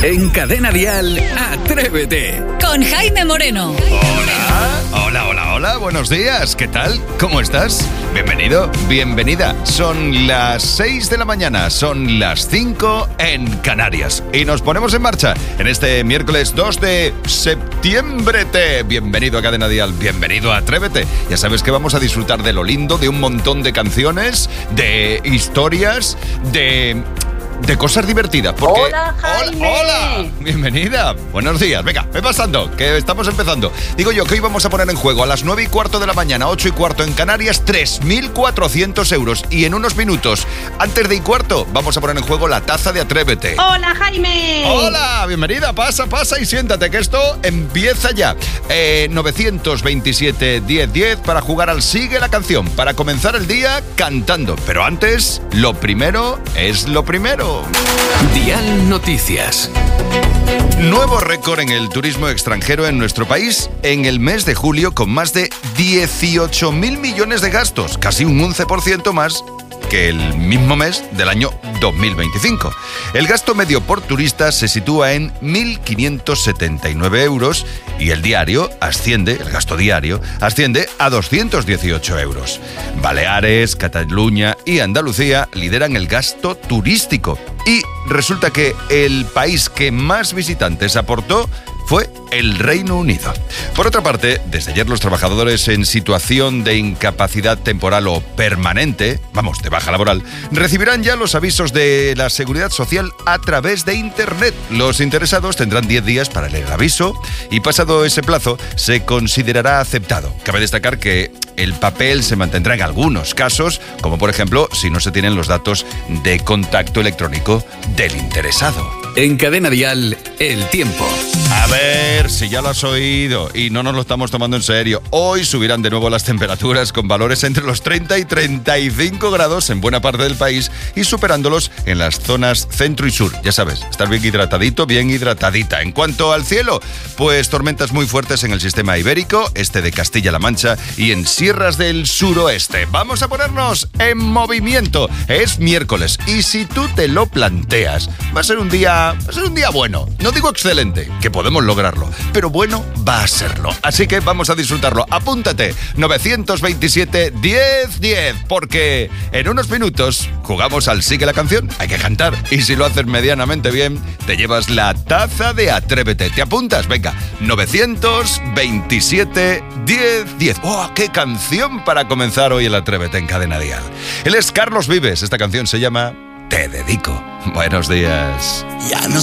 En Cadena Dial, Atrévete. Con Jaime Moreno. Hola, buenos días, ¿qué tal? ¿Cómo estás? Bienvenido, bienvenida. Son las 6 de la mañana, son las 5 en Canarias. Y nos ponemos en marcha en este miércoles 2 de septiembre. Bienvenido a Cadena Dial, bienvenido a Atrévete. Ya sabes que vamos a disfrutar de lo lindo, de un montón de canciones, de historias, de cosas divertidas. Porque... Hola, Jaime. Hola, bienvenida. Buenos días. Venga, ve pasando, que estamos empezando. Digo yo que hoy vamos a poner en juego a las 9:15 de la mañana, 8:15 en Canarias, 3.400 euros. Y en unos minutos, antes de 1:15, vamos a poner en juego la taza de Atrévete. Hola, Jaime. Hola, bienvenida. Pasa y siéntate, que esto empieza ya. 927 10 10 para jugar al Sigue la Canción, para comenzar el día cantando. Pero antes, lo primero es lo primero. Dial Noticias. Nuevo récord en el turismo extranjero en nuestro país en el mes de julio, con más de 18.000 millones de gastos, casi un 11% más que el mismo mes del año 2025. El gasto medio por turista se sitúa en 1.579 euros y el gasto diario asciende a 218 euros. Baleares, Cataluña y Andalucía lideran el gasto turístico. Y resulta que el país que más visitantes aportó fue el Reino Unido. Por otra parte, desde ayer los trabajadores en situación de incapacidad temporal o permanente, de baja laboral, recibirán ya los avisos de la Seguridad Social a través de Internet. Los interesados tendrán 10 días para leer el aviso y pasado ese plazo se considerará aceptado. Cabe destacar que el papel se mantendrá en algunos casos, como por ejemplo si no se tienen los datos de contacto electrónico del interesado. En Cadena Dial, el tiempo. A ver si ya lo has oído y no nos lo estamos tomando en serio. Hoy subirán de nuevo las temperaturas con valores entre los 30 y 35 grados en buena parte del país y superándolos en las zonas centro y sur. Ya sabes, estar bien hidratadito, bien hidratadita. En cuanto al cielo, pues tormentas muy fuertes en el sistema ibérico, este de Castilla-La Mancha y en sierras del suroeste. Vamos a ponernos en movimiento. Es miércoles y si tú te lo planteas, va a ser un día bueno. No digo excelente, que podemos lograrlo, pero bueno, va a serlo. Así que vamos a disfrutarlo. Apúntate, 927 10 10, porque en unos minutos jugamos al Sigue la Canción. Hay que cantar, y si lo haces medianamente bien, te llevas la taza de Atrévete. ¿Te apuntas? Venga, 927 10 10. ¡Oh, qué canción para comenzar hoy el Atrévete en Cadena Dial! Él es Carlos Vives. Esta canción se llama Te Dedico. Buenos días. Ya no